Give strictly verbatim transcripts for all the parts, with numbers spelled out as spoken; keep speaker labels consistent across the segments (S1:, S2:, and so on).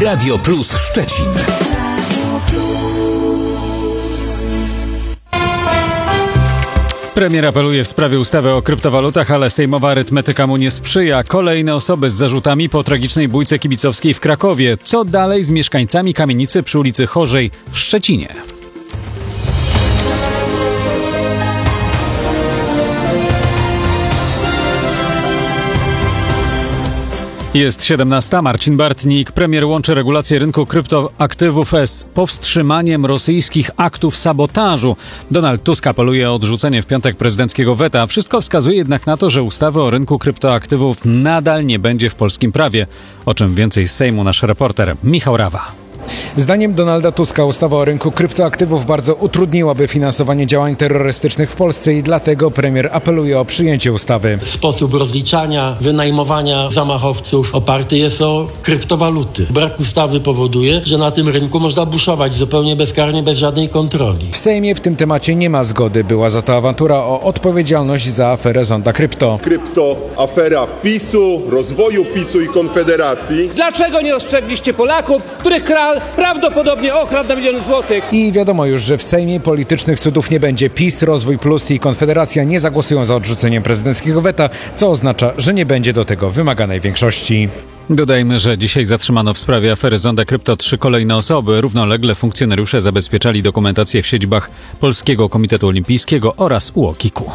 S1: Radio Plus Szczecin.
S2: Premier apeluje w sprawie ustawy o kryptowalutach, ale sejmowa arytmetyka mu nie sprzyja. Kolejne osoby z zarzutami po tragicznej bójce kibicowskiej w Krakowie. Co dalej z mieszkańcami kamienicy przy ulicy Chorzej w Szczecinie? Jest siedemnasta. Marcin Bartnik. Premier łączy regulację rynku kryptoaktywów z powstrzymaniem rosyjskich aktów sabotażu. Donald Tusk apeluje o odrzucenie w piątek prezydenckiego weta. Wszystko wskazuje jednak na to, że ustawy o rynku kryptoaktywów nadal nie będzie w polskim prawie. O czym więcej z Sejmu nasz reporter Michał Rawa.
S3: Zdaniem Donalda Tuska ustawa o rynku kryptoaktywów bardzo utrudniłaby finansowanie działań terrorystycznych w Polsce i dlatego premier apeluje o przyjęcie ustawy.
S4: Sposób rozliczania, wynajmowania zamachowców oparty jest o kryptowaluty. Brak ustawy powoduje, że na tym rynku można buszować zupełnie bezkarnie, bez żadnej kontroli.
S3: W Sejmie w tym temacie nie ma zgody. Była za to awantura o odpowiedzialność za aferę Zonda Krypto.
S5: Krypto, afera PiSu, rozwoju PiSu i Konfederacji.
S6: Dlaczego nie ostrzegliście Polaków, których kral prawdopodobnie okradł na miliony złotych?
S3: I wiadomo już, że w Sejmie politycznych cudów nie będzie. PiS, Rozwój Plus i Konfederacja nie zagłosują za odrzuceniem prezydenckiego weta, co oznacza, że nie będzie do tego wymaganej większości.
S2: Dodajmy, że dzisiaj zatrzymano w sprawie afery Zonda Krypto trzy kolejne osoby. Równolegle funkcjonariusze zabezpieczali dokumentację w siedzibach Polskiego Komitetu Olimpijskiego oraz U O K I K-u.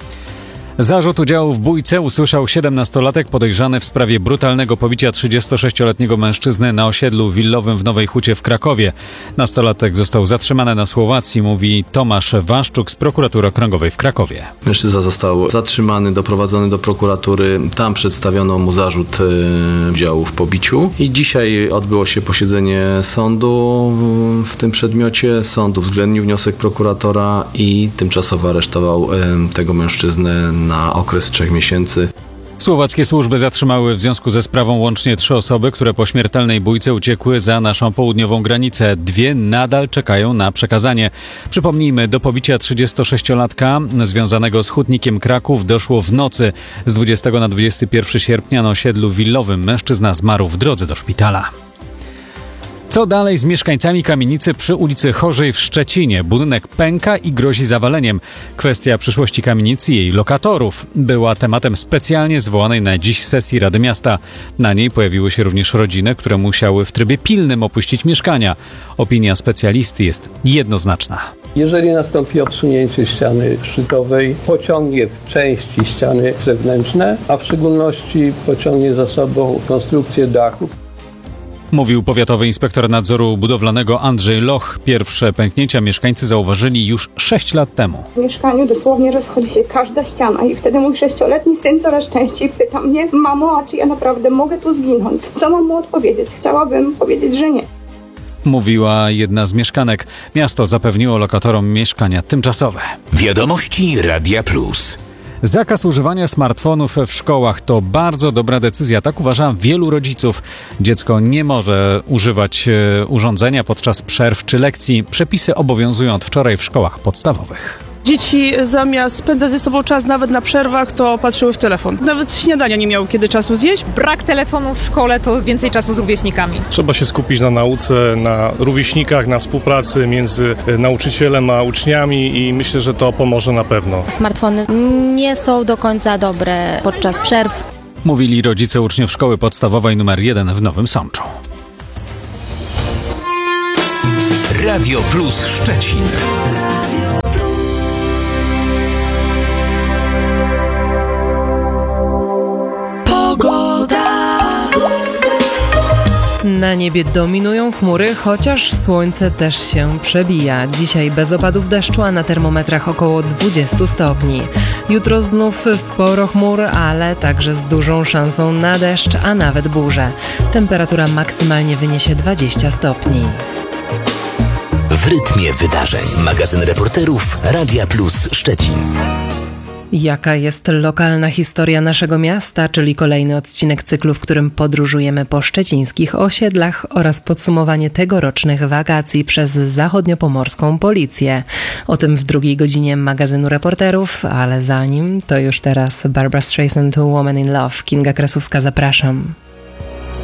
S2: Zarzut udziału w bójce usłyszał siedemnastolatek podejrzany w sprawie brutalnego pobicia trzydziestosześcioletniego mężczyzny na osiedlu willowym w Nowej Hucie w Krakowie. Nastolatek został zatrzymany na Słowacji, mówi Tomasz Waszczuk z prokuratury okręgowej w Krakowie.
S7: Mężczyzna został zatrzymany, doprowadzony do prokuratury. Tam przedstawiono mu zarzut e, udziału w pobiciu. I dzisiaj odbyło się posiedzenie sądu w tym przedmiocie. Sąd uwzględnił wniosek prokuratora i tymczasowo aresztował e, tego mężczyznę na okres trzech miesięcy.
S2: Słowackie służby zatrzymały w związku ze sprawą łącznie trzy osoby, które po śmiertelnej bójce uciekły za naszą południową granicę. Dwie nadal czekają na przekazanie. Przypomnijmy, do pobicia trzydziestosześciolatka związanego z hutnikiem Kraków doszło w nocy z dwudziestego na dwudziestego pierwszego sierpnia na osiedlu willowym. Mężczyzna zmarł w drodze do szpitala. Co dalej z mieszkańcami kamienicy przy ulicy Chorzej w Szczecinie? Budynek pęka i grozi zawaleniem. Kwestia przyszłości kamienicy i jej lokatorów była tematem specjalnie zwołanej na dziś sesji Rady Miasta. Na niej pojawiły się również rodziny, które musiały w trybie pilnym opuścić mieszkania. Opinia specjalisty jest jednoznaczna.
S8: Jeżeli nastąpi odsunięcie ściany szczytowej, pociągnie w części ściany zewnętrzne, a w szczególności pociągnie za sobą konstrukcję dachu.
S2: Mówił powiatowy inspektor nadzoru budowlanego Andrzej Loch. Pierwsze pęknięcia mieszkańcy zauważyli już sześć lat temu.
S9: W mieszkaniu dosłownie rozchodzi się każda ściana i wtedy mój sześcioletni syn coraz częściej pyta mnie: mamo, a czy ja naprawdę mogę tu zginąć? Co mam mu odpowiedzieć? Chciałabym powiedzieć, że nie.
S2: Mówiła jedna z mieszkanek. Miasto zapewniło lokatorom mieszkania tymczasowe.
S1: Wiadomości Radia Plus.
S2: Zakaz używania smartfonów w szkołach to bardzo dobra decyzja, tak uważa wielu rodziców. Dziecko nie może używać e, urządzenia podczas przerw czy lekcji. Przepisy obowiązują od wczoraj w szkołach podstawowych.
S10: Dzieci zamiast spędzać ze sobą czas nawet na przerwach, to patrzyły w telefon. Nawet śniadania nie miały kiedy czasu zjeść.
S11: Brak telefonu w szkole to więcej czasu z rówieśnikami.
S12: Trzeba się skupić na nauce, na rówieśnikach, na współpracy między nauczycielem a uczniami i myślę, że to pomoże na pewno.
S13: Smartfony nie są do końca dobre podczas przerw.
S2: Mówili rodzice uczniów szkoły podstawowej numer jeden w Nowym Sączu.
S1: Radio Plus Szczecin.
S14: Na niebie dominują chmury, chociaż słońce też się przebija. Dzisiaj bez opadów deszczu, a na termometrach około dwudziestu stopni. Jutro znów sporo chmur, ale także z dużą szansą na deszcz, a nawet burzę. Temperatura maksymalnie wyniesie dwadzieścia stopni.
S1: W rytmie wydarzeń. Magazyn reporterów Radia Plus Szczecin.
S14: Jaka jest lokalna historia naszego miasta, czyli kolejny odcinek cyklu, w którym podróżujemy po szczecińskich osiedlach oraz podsumowanie tegorocznych wakacji przez zachodniopomorską policję. O tym w drugiej godzinie magazynu reporterów, ale zanim, to już teraz Barbra Streisand to Woman in Love. Kinga Krasówska, zapraszam.